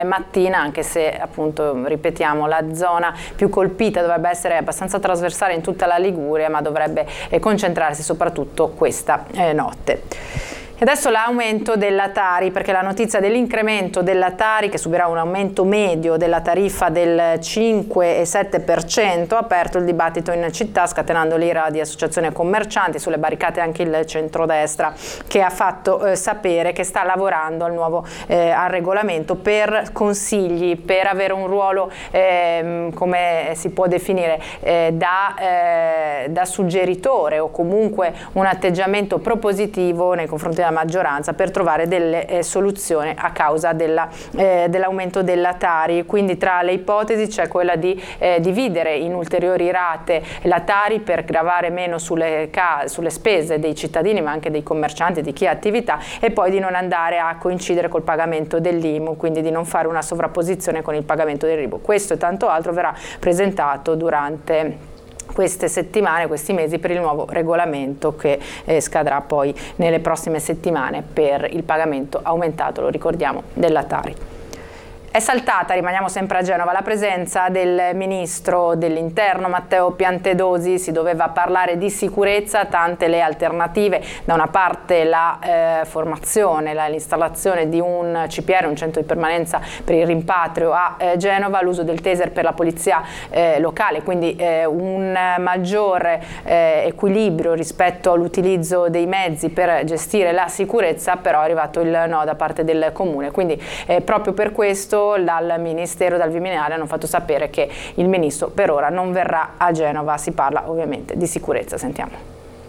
mattina, anche se appunto ripetiamo la zona più colpita dovrebbe essere abbastanza trasversale in tutta la Liguria, ma dovrebbe concentrarsi soprattutto questa notte. Adesso l'aumento della Tari, perché la notizia dell'incremento della Tari, che subirà un aumento medio della tariffa del 5,7%, ha aperto il dibattito in città, scatenando l'ira di associazioni commercianti, sulle barricate anche il centrodestra, che ha fatto sapere che sta lavorando al nuovo al regolamento per consigli, per avere un ruolo, come si può definire, da suggeritore o comunque un atteggiamento propositivo nei confronti della maggioranza per trovare delle soluzioni a causa dell'aumento della Tari. Quindi tra le ipotesi c'è quella di dividere in ulteriori rate la Tari per gravare meno sulle spese dei cittadini, ma anche dei commercianti, di chi ha attività, e poi di non andare a coincidere col pagamento dell'IMU, quindi di non fare una sovrapposizione con il pagamento dell'IMU. Questo e tanto altro verrà presentato durante queste settimane, questi mesi, per il nuovo regolamento che scadrà poi nelle prossime settimane per il pagamento aumentato, lo ricordiamo, della Tari. È saltata, rimaniamo sempre a Genova, la presenza del ministro dell'Interno Matteo Piantedosi. Si doveva parlare di sicurezza, tante le alternative: da una parte la formazione, l'installazione di un CPR, un centro di permanenza per il rimpatrio a Genova, l'uso del taser per la polizia locale, quindi un maggiore equilibrio rispetto all'utilizzo dei mezzi per gestire la sicurezza. Però è arrivato il no da parte del comune, quindi proprio per questo dal Ministero, dal Viminale, hanno fatto sapere che il ministro per ora non verrà a Genova. Si parla ovviamente di sicurezza, sentiamo.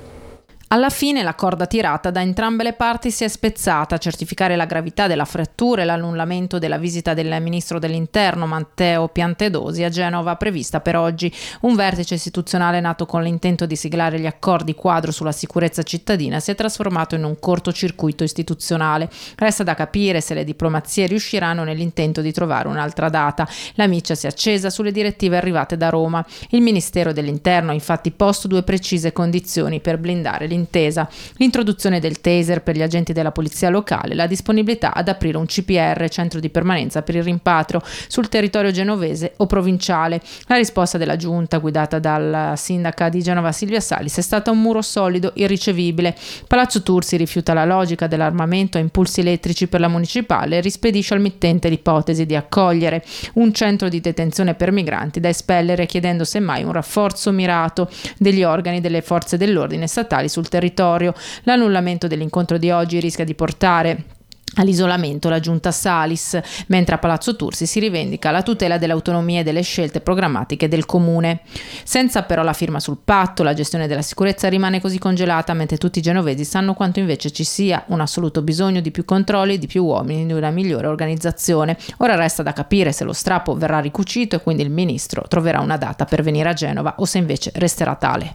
Alla fine la corda tirata da entrambe le parti si è spezzata. A certificare la gravità della frattura e l'annullamento della visita del ministro dell'Interno Matteo Piantedosi a Genova, prevista per oggi. Un vertice istituzionale nato con l'intento di siglare gli accordi quadro sulla sicurezza cittadina si è trasformato in un cortocircuito istituzionale. Resta da capire se le diplomazie riusciranno nell'intento di trovare un'altra data. La miccia si è accesa sulle direttive arrivate da Roma. Il Ministero dell'Interno ha infatti posto due precise condizioni per blindare l'intesa: l'introduzione del taser per gli agenti della polizia locale, la disponibilità ad aprire un CPR, centro di permanenza per il rimpatrio, sul territorio genovese o provinciale. La risposta della giunta, guidata dalla sindaca di Genova Silvia Salis, è stata un muro solido, irricevibile. Palazzo Tursi rifiuta la logica dell'armamento a impulsi elettrici per la municipale e rispedisce al mittente l'ipotesi di accogliere un centro di detenzione per migranti da espellere, chiedendo semmai un rafforzo mirato degli organi delle forze dell'ordine statali sul territorio. L'annullamento dell'incontro di oggi rischia di portare all'isolamento la giunta Salis, mentre a Palazzo Tursi si rivendica la tutela dell'autonomia e delle scelte programmatiche del comune. Senza però la firma sul patto, la gestione della sicurezza rimane così congelata, mentre tutti i genovesi sanno quanto invece ci sia un assoluto bisogno di più controlli, di più uomini, di una migliore organizzazione. Ora resta da capire se lo strappo verrà ricucito e quindi il ministro troverà una data per venire a Genova o se invece resterà tale.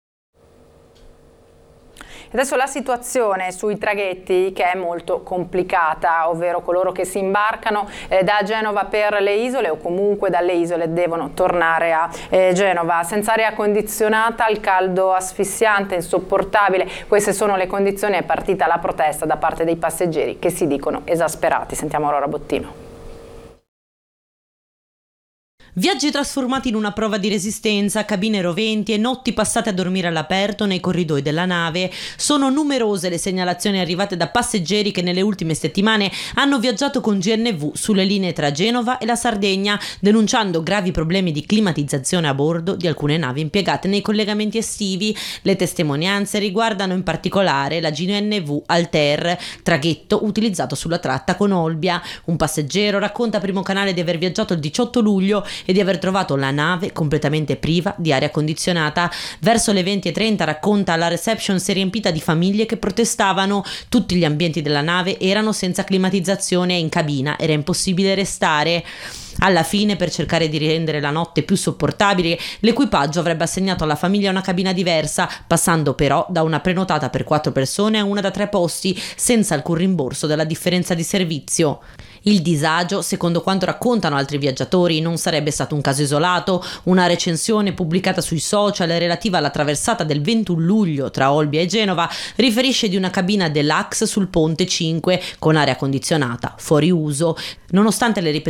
Adesso la situazione sui traghetti, che è molto complicata, ovvero coloro che si imbarcano da Genova per le isole o comunque dalle isole devono tornare a Genova. Senza aria condizionata, il caldo asfissiante, insopportabile, queste sono le condizioni. È partita la protesta da parte dei passeggeri che si dicono esasperati. Sentiamo Aurora Bottino. Viaggi trasformati in una prova di resistenza, cabine roventi e notti passate a dormire all'aperto nei corridoi della nave. Sono numerose le segnalazioni arrivate da passeggeri che nelle ultime settimane hanno viaggiato con GNV sulle linee tra Genova e la Sardegna, denunciando gravi problemi di climatizzazione a bordo di alcune navi impiegate nei collegamenti estivi. Le testimonianze riguardano in particolare la GNV Altair, traghetto utilizzato sulla tratta con Olbia. Un passeggero racconta a Primo Canale di aver viaggiato il 18 luglio e di aver trovato la nave completamente priva di aria condizionata. Verso le 20:30, racconta, la reception si è riempita di famiglie che protestavano. Tutti gli ambienti della nave erano senza climatizzazione e in cabina era impossibile restare. Alla fine, per cercare di rendere la notte più sopportabile, l'equipaggio avrebbe assegnato alla famiglia una cabina diversa, passando però da una prenotata per 4 persone a una da 3 posti, senza alcun rimborso della differenza di servizio. Il disagio, secondo quanto raccontano altri viaggiatori, non sarebbe stato un caso isolato. Una recensione pubblicata sui social relativa alla traversata del 21 luglio tra Olbia e Genova riferisce di una cabina deluxe sul ponte 5 con aria condizionata fuori uso. Nonostante le ripetute